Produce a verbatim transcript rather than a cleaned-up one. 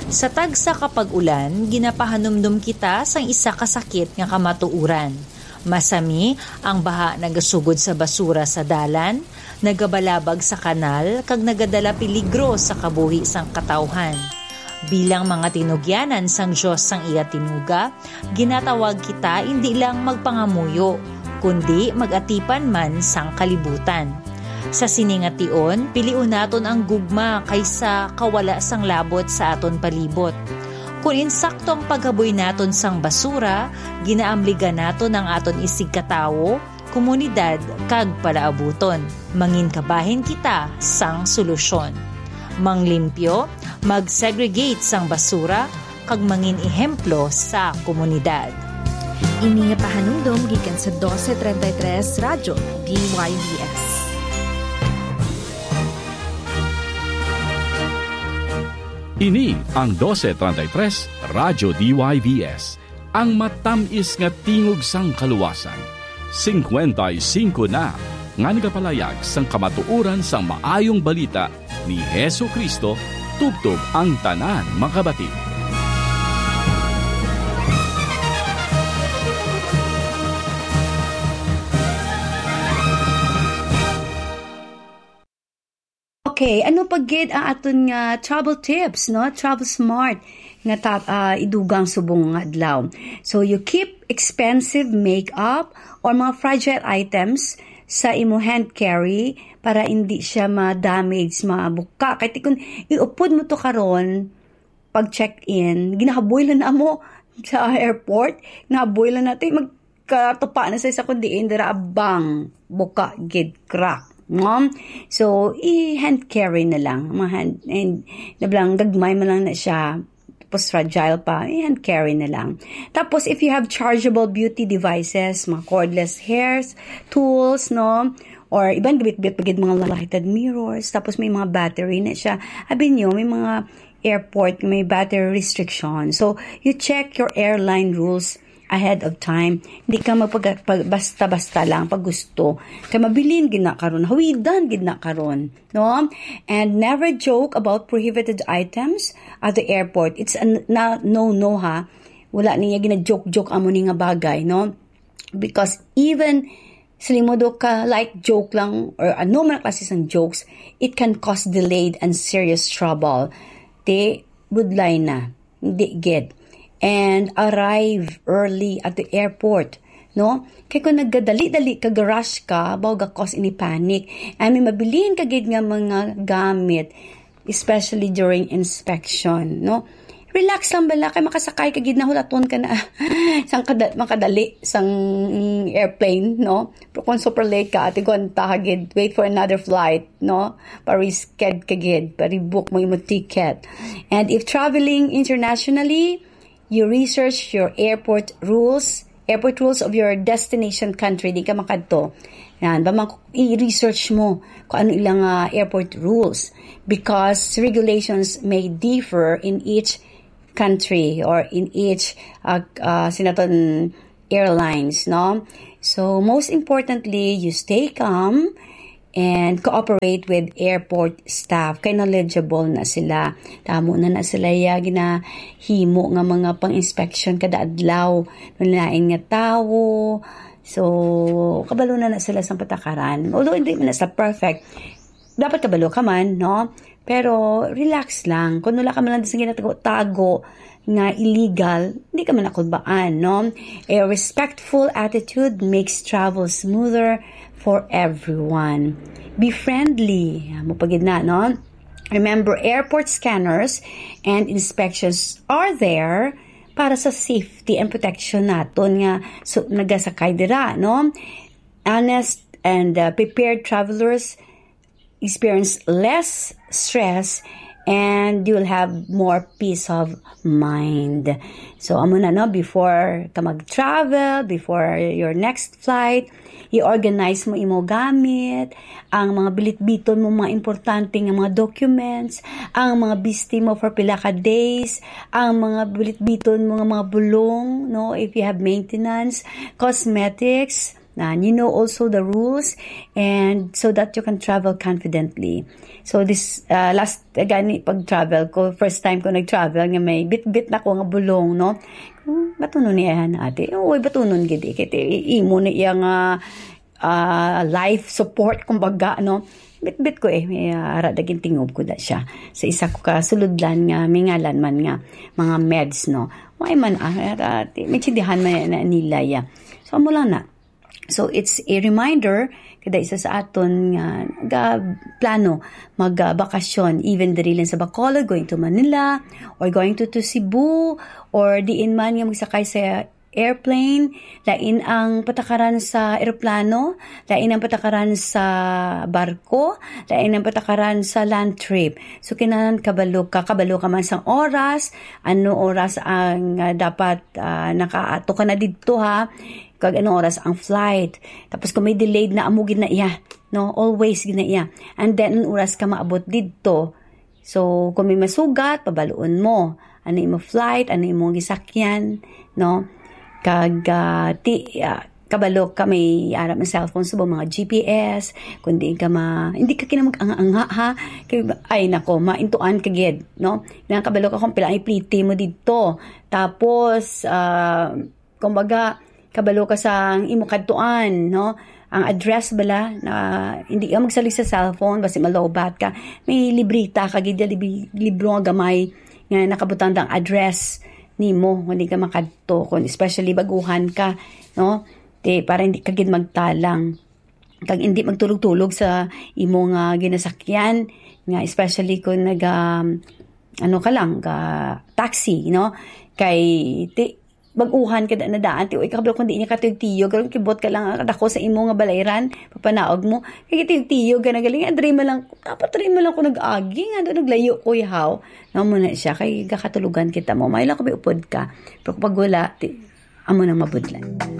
Sa tagsa kapag ulan, ginapahanumdum kita sang isa kasakit nga kamatuuran. Masami ang baha nagasugod sa basura sa dalan, nagabalabag sa kanal, kag nagadala peligro sa kabuhi sang katawhan. Bilang mga tinugyanan sang Diyos sang iya tinuga, ginatawag kita hindi lang magpangamuyo, kundi magatipan man sang kalibutan. Sa siningation, piliun naton ang gugma kaysa kawala sang labot sa aton palibot. Kung insakto ang paghaboy naton sang basura, ginaamligan naton ang aton isig katawo, komunidad, kag palaabuton. Manginkabahin kita sang solusyon. Manglimpyo, mag-segregate sang basura, kag mangin ehemplo sa komunidad. Ini nga pahanumdom gikan sa twelve thirty-three Radyo D Y V S. Ini ang twelve thirty-three Radyo D Y V S, ang matamis nga tingog sang kaluwasan. fifty-five na nga nagapalayag sang kamatuoran sang maayong balita ni Hesu Kristo tubtob ang tanan makabati. Okay, ano pagid ang aton nga travel tips, no? Travel smart nga ta- uh, idugang subong nga adlaw. So you keep expensive makeup or mga fragile items sa imo hand carry para hindi siya ma-damage, mabuka. Kaya kung iupod mo to karon pag check-in, ginahaboy lang na mo sa airport, ginahaboy lang natin magkatupa na sa isa kundi indira abang buka gid crack. No? So, i-hand carry na lang. Mga hand, and, nablang, gagmay mo lang na siya. Tapos fragile pa, i-hand carry na lang. Tapos, if you have chargeable beauty devices, mga cordless hairs, tools, no? Or, ibang gabit-bit pagid mga lighted mirrors. Tapos, may mga battery na siya. Sabi niyo, may mga airport, may battery restriction. So, you check your airline rules ahead of time. Hindi ka magpag basta-basta lang pag gusto. Kaya mabilin gina karon, hawidan gina karon, no? And never joke about prohibited items at the airport. It's a na, no no ha. Wala niya gina-joke-joke amo ni nga bagay, no? Because even salimodo ka like joke lang or ano man klase sang jokes, it can cause delayed and serious trouble. Te budlay na. Hindi get. And arrive early at the airport, no? Kaya kung nagdali-dali ka, garush ka, bawa gakos ini panic. I mean, mabilin ka gid nga mga gamit, especially during inspection, no? Relax lang bala, kay makasakay ka gid na hulaton ka na sang kada, makadali sang airplane, no? Pero kung super late ka, ati gwanta ka gid, wait for another flight, no? Parisked ka gid, pari-book mo yung ticket. And if traveling internationally, you research your airport rules, airport rules of your destination country, di ka makadto. Yan, ba i-research mo kung ano ilang uh, airport rules because regulations may differ in each country or in each uh, uh, sinaton airlines, no? So, most importantly, you stay calm and cooperate with airport staff. Kay knowledgeable na sila. Tamo na na sila ya ginahimo nga mga pang-inspection kada adlaw. Nulain nga tawo. So, kabalo na na sila sa patakaran. Although hindi man na sa perfect. Dapat kabalo ka man, no? Pero relax lang. Kung wala ka man lang sa ginatago-tago nga illegal, hindi ka man nakulbaan, no? A respectful attitude makes travel smoother for everyone. Be friendly. Mupagid na, no? Remember, airport scanners and inspections are there para sa safety and protection naton nga so, nagasakay dira, no? Honest and uh, prepared travelers experience less stress and you'll have more peace of mind. So, amo na, no? Before ka mag-travel, before your next flight, i-organize mo imo gamit, ang mga bilit-biton mo, mga importante nga mga documents, ang mga bisti mo for pila ka days, ang mga bilit-biton mo, mga bulong, no, if you have maintenance, cosmetics, And you know also the rules, and so that you can travel confidently. So this uh, last uh, gani pag travel ko, first time ko nag-travel nga may bit-bit na ko nga bulong, no. Batunon niya ate. Oy, batunon gid kay imo na iya nga uh, life support kumbaga, no. Bit-bit ko eh, may uh, ara daging tingob ko da siya. Sa isa ko ka suludlan nga, mingalan man nga, mga meds, no. Why man, ah, ate, may tsindihan man na nila, ya. So, amo lang na. So, it's a reminder, kada isa sa aton nga, uh, plano, mag-bakasyon, uh, even diri lang sa Bacolod, going to Manila, or going to, to Cebu, or diin man nga magsakay sa airplane, lain ang patakaran sa eroplano, lain ang patakaran sa barko, lain ang patakaran sa land trip. So, kinanan kabalo ka, kabalo ka man sa oras, ano oras ang uh, dapat uh, nakaato ka na dito ha, kag ano oras ang flight. Tapos kung may delayed na amo gid na iya, no, always gid na iya. And then ang oras ka maabot dito. So, kung may masugat, pabaluon mo. Ano imo flight, ano imo gisakyan, no? Kag uh, ti, uh, kabalo ka may arap ng cellphone sa mga G P S, kundi ka ma hindi ka kinamag ang ha kay ay nako maintuan ka gid, no. Nang kabalo ka kung pila ay pliti mo dito. Tapos uh, kumbaga kabalo ka sa imo kadtuan, no. Ang address bala na hindi ka magsalig sa cellphone basta malobat ka, may librita ka gid libro nga gamay nga nakabutang dang address nimo, hindi ka makadto, especially baguhan ka, no? Te, para hindi ka gid magtalang. Kag hindi magtulog-tulog sa imo nga ginasakyan, nga especially kung nag um, ano ka lang, ka taxi, no? Kay te, baguhan ka na daan, ti oy kabalo kun di niya katuyog-tiyog, karon kibot ka lang dako sa imo nga balayran, papanaog mo. Kay tiyog-tiyog ka na galing, adre mo lang, dapat adre mo lang ko nag-agi nga do naglayo ko yaw. No mo na siya kay gakatulugan kita mo. May lang ko upod ka. Pero pag wala, ti, amo nang mabudlan.